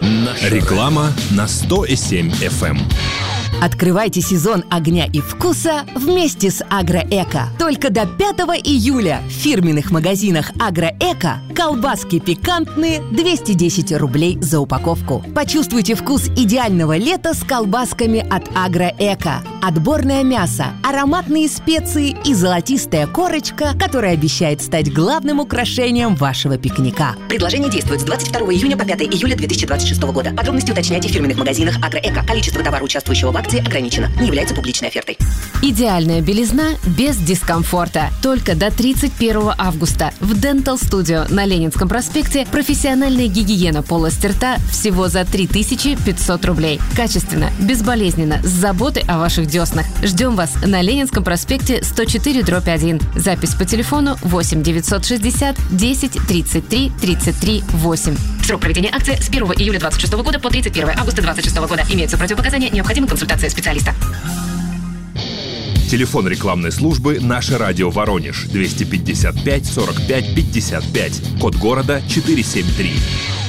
Реклама на 100,7 FM. Открывайте сезон огня и вкуса вместе с Агроэко. Только до 5 июля в фирменных магазинах Агроэко колбаски пикантные 210 рублей за упаковку. Почувствуйте вкус идеального лета с колбасками от Агроэко. Отборное мясо, ароматные специи и золотистая корочка, которая обещает стать главным украшением вашего пикника. Предложение действует с 22 июня по 5 июля 2026 года. Подробности уточняйте в фирменных магазинах Агроэко. Количество товара, участвующего в акции, ограничено. Не является публичной офертой. Идеальная белизна без дискомфорта. Только до 31 августа. В Dental Studio на Ленинском проспекте профессиональная гигиена полости рта всего за 3500 рублей. Качественно, безболезненно, с заботой о ваших деснах. Ждем вас на Ленинском проспекте 104/1. Запись по телефону 8 960 10 33 33 8. Срок проведения акции с 1 июля 2026 года по 31 августа 2026 года. Имеются противопоказания, необходима консультация специалиста. Телефон рекламной службы «Наше радио Воронеж» 255 45 55. Код города 473.